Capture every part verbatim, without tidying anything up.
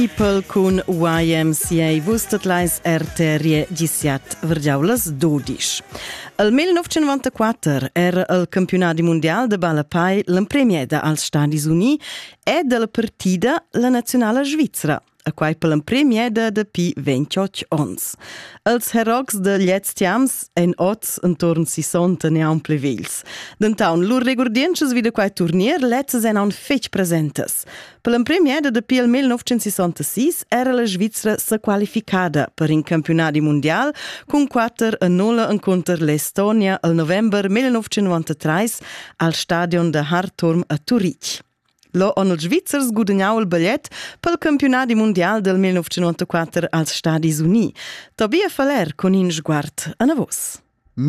People con Y M C A Vustatlais Erterie Gisiat Vergiaulas dodisch. El millenovecentonovantaquater era il campionati mondial de balapai l'empremieda als Stadis Uni e della partida la nazionale Svizzera, a quai per l'empremieda de pi ventotg ons. Els herogs de liets tiams en ots intorn sessanta neample vils. D'entaun, lur regordienches vid quai turnier letzes en an fetg presentes. Per l'empremieda de pi il millenovecentossessantasis era la Svizzera sa qualificada per in campionati mondial con quater a nola enconter l'Estonia al november millenovecentonovantatreis al stadion de Hartturm a Turich. Lo on els Svizzers guadagnau il ballet pel campionati mondial del millenovecentonovantaquater als Stadis Uni. Tobia Faller con in sguard a navos.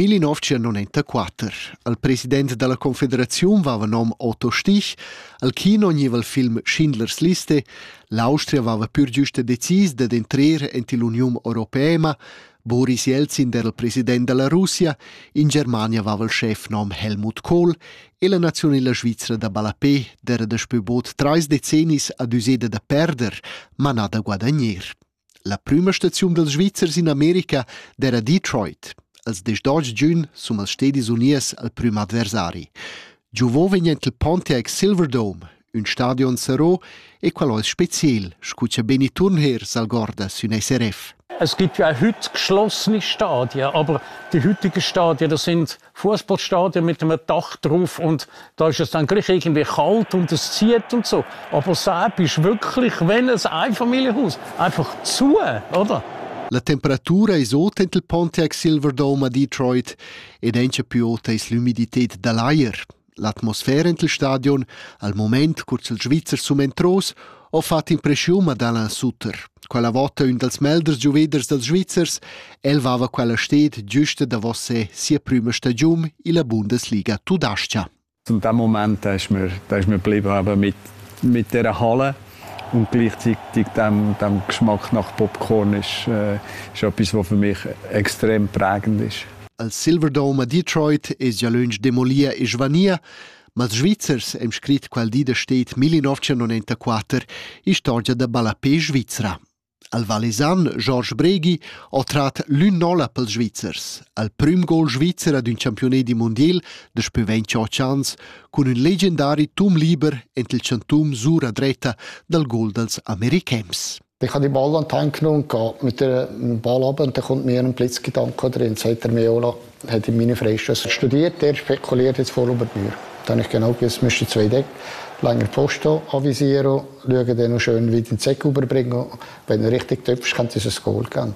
millenovecentonovantaquater. Il president della Confederazione vava nom Otto Stich, al kino nieva il film Schindlers Liste, l'Austria vava pur giusta decis de entrer enti l'Unione Europea, Boris Jelzin era il presidente della Russia, in Germania vava il chef nom Helmut Kohl e la nazionale svizzera da balapè era da spubot trais decennis ad useda da perder, ma nada guadagnier. La prima stazione dels Svizzers in America era Detroit. Als desdog giun sum als Stedis Unies al prüm adversari. Giuvo vegnent il Pontiac Silverdome, un stadion sarò e qualois speziell, scuccia Benny Turnher sal gorda sun S R F. Es gibt ja auch heute geschlossene Stadien, aber die heutigen Stadien, das sind Fußballstadien mit einem Dach drauf und da ist es dann gleich irgendwie kalt und es zieht und so. Aber Sepp ist wirklich, wenn ein Einfamilienhaus, einfach zu, oder? La temperatura è alta nel Pontiac Silverdome a Detroit ed encha più alta è l'umidità dell'aria. L'atmosfera nel stadion, al moment curz il Svizzer sum entros, ha fatto impressione ad Alain Sutter. Quella volta un dels melders gioveders dels Svizzers, el vava quella sted giusta da vosse sia prima stagione in la Bundesliga tudascia. In dem Moment da ist mir, da ist mir geblieben, aber mit, mit dieser Halle und gleichzeitig dem, dem Geschmack nach Popcorn ist, äh, ist etwas, was für mich extrem prägend ist. Al Silverdome a Detroit es già lunch demolia e svania, ma els Svizzers hem scrit qual di da stet millenovecentonovantaquater i storia da balapè Svizzera. Al valesan Georges Breghi ha trat l'un nola pels Svizzers, al prüm gol svizzer ad un campionedi mondial de spö ventotg ans, con un legendari tum liber ent il centum sur a dreta del gol dels Americans. Ich habe den Ball an die Hand genommen und mit dem Ball runter und dann kommt mir ein Blitzgedanke drin. Sagt der Meola, hat in meine Freistöße studiert, der spekuliert jetzt voll über die Bühne. Dann habe ich genau gewusst, ich müsste zwei Deck länger Posten avisieren, schauen, dann noch schön wieder in den Zeck überbringen. Wenn er richtig töpfst, kann es ein Goal geben.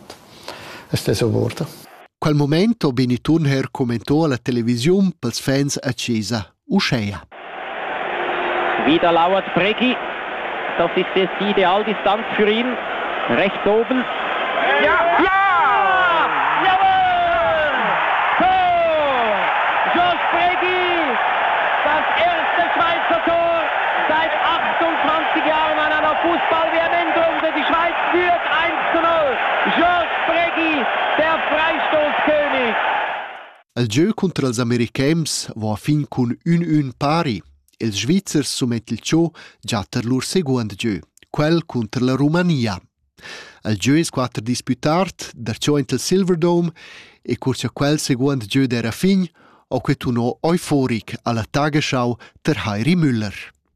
Es ist dann so geworden. Quel momento Benny Turnher commentò alla televisione pels fans accesa Uschea. Wieder lauert Breghi. Das ist jetzt die Idealdistanz für ihn. Rechts oben. Ja! Ja! Jawohl! Tor! Georges Breghi! Das erste Schweizer Tor seit achtundzwanzig Jahren an einer Fußball-W M Endrunde. Die Schweiz führt eins zu null. Georges Breghi, der Freistoßkönig. Il gioco contra els Americans va fin con un un pari. Els Svizzers sumet il ciò già ter lur seguond gioco, quel contra la Romania. Il gioco es quattro disputart, der ciò ent il Silverdome, e curcia quel seguond gioco era fin, o que tu no euforic alla Tagesschau ter Heiri Müller.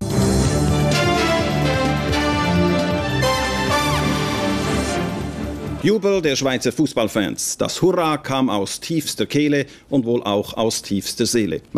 Jubel der Schweizer Fußballfans. Das Hurra kam aus tiefster Kehle und wohl auch aus tiefster Seele.